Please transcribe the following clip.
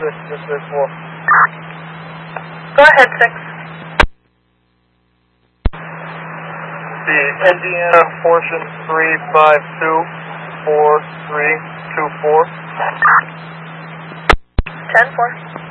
664. Go ahead, 6. The Indiana portion 3524324. 10-4.